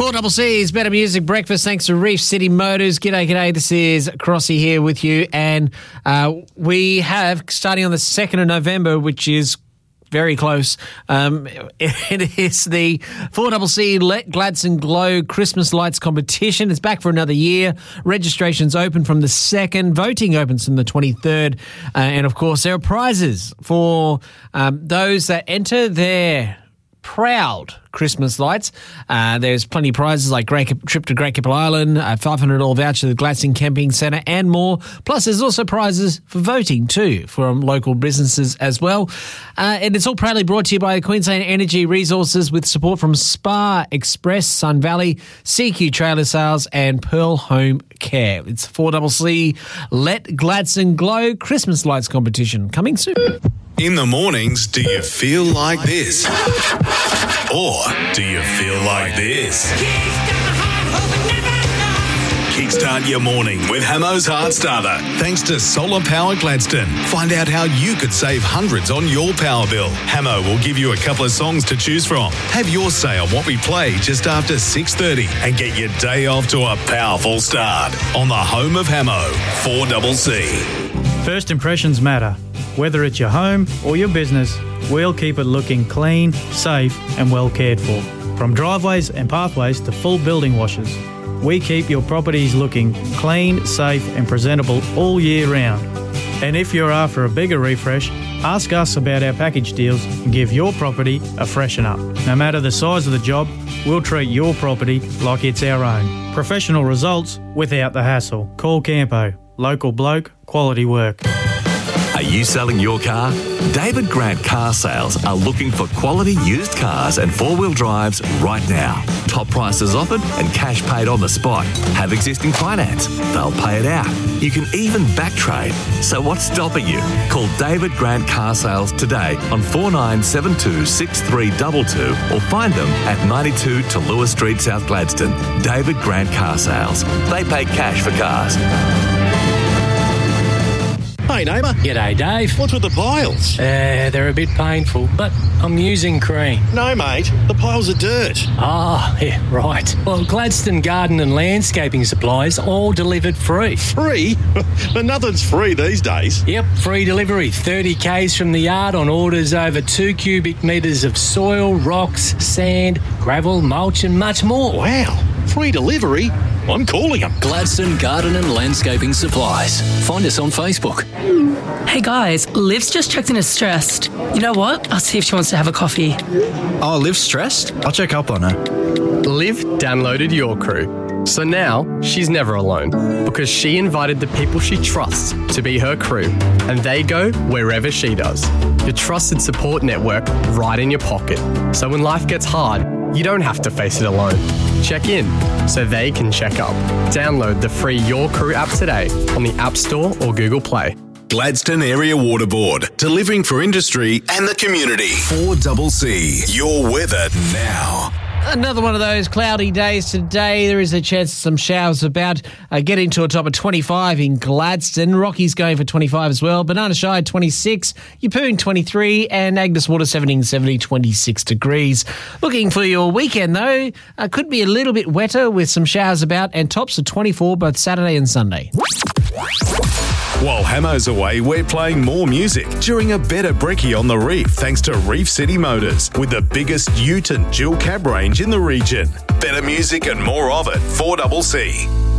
4CC's Better Music Breakfast, thanks to Reef City Motors. G'day. This is Crossy here with you. And we have, starting on the 2nd of November, which is very close, it is the 4CC Let Gladstone Glow Christmas Lights Competition. It's back for another year. Registration's open from the 2nd. Voting opens from the 23rd. And, of course, there are prizes for those that enter their proud Christmas lights. There's plenty of prizes like trip to Great Keppel Island, a $500 voucher to the Gladstone Camping Centre and more. Plus, there's also prizes for voting too from local businesses as well. And it's all proudly brought to you by Queensland Energy Resources with support from Spa Express, Sun Valley, CQ Trailer Sales and Pearl Home Care. It's 4CC Let Gladstone Glow Christmas Lights Competition coming soon. In the mornings, do you feel like this? Or do you feel like this? Kickstart your morning with Hamo's Heart Starter. Thanks to Solar Power Gladstone. Find out how you could save hundreds on your power bill. Hamo will give you a couple of songs to choose from. Have your say on what we play just after 6:30 and get your day off to a powerful start on the home of Hamo, 4CC. First impressions matter. Whether it's your home or your business, we'll keep it looking clean, safe and well cared for. From driveways and pathways to full building washes, we keep your properties looking clean, safe and presentable all year round. And if you're after a bigger refresh, ask us about our package deals and give your property a freshen up. No matter the size of the job, we'll treat your property like it's our own. Professional results without the hassle. Call Campo. Local bloke, quality work. Are you selling your car? David Grant Car Sales are looking for quality used cars and four-wheel drives right now. Top prices offered and cash paid on the spot. Have existing finance. They'll pay it out. You can even back trade. So what's stopping you? Call David Grant Car Sales today on 4972 6322 or find them at 92 to Lewis Street, South Gladstone. David Grant Car Sales. They pay cash for cars. Hey neighbour. G'day Dave. What's with the piles? They're a bit painful, but I'm using cream. No mate, the piles are dirt. Yeah, right. Well, Gladstone Garden and Landscaping Supplies all delivered free. Free? But nothing's free these days. Yep, free delivery. 30 Ks from the yard on orders over 2 cubic metres of soil, rocks, sand, gravel, mulch and much more. Wow, free delivery? I'm calling them. Gladstone Garden and Landscaping Supplies. Find us on Facebook. Hey guys, Liv's just checked in as stressed. You know what? I'll see if she wants to have a coffee. Oh, Liv's stressed? I'll check up on her. Liv downloaded Your Crew. So now she's never alone because she invited the people she trusts to be her crew and they go wherever she does. Your trusted support network right in your pocket. So when life gets hard, you don't have to face it alone. Check in so they can check up. Download the free Your Crew app today on the App Store or Google Play. Gladstone Area Water Board, delivering for industry and the community. 4CC, your weather now. Another one of those cloudy days today. There is a chance of some showers about. Getting to a top of 25 in Gladstone. Rocky's going for 25 as well. Banana Shire 26, Yeppoon 23 and Agnes Water 1770, 26 degrees. Looking for your weekend though. Could be a little bit wetter with some showers about and tops of 24 both Saturday and Sunday. While Hamo's away, we're playing more music during a better brekkie on the reef thanks to Reef City Motors with the biggest ute and dual cab range in the region. Better music and more of it, 4CC.